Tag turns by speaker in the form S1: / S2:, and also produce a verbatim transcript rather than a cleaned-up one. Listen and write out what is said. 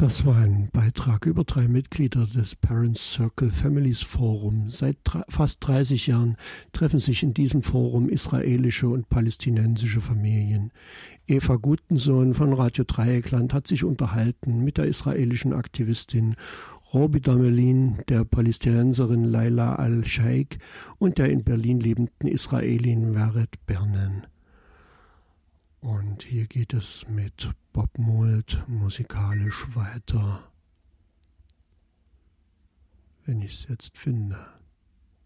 S1: Das war ein Beitrag über drei Mitglieder des Parents Circle Families Forum. Seit fast dreißig Jahren treffen sich in diesem Forum israelische und palästinensische Familien. Eva Gutensohn von Radio Dreieckland hat sich unterhalten mit der israelischen Aktivistin Robi Damelin, der Palästinenserin Laila Al-Sheikh und der in Berlin lebenden Israelin Vered Bernen. Und hier geht es mit Bob Mould musikalisch weiter, wenn ich es jetzt finde.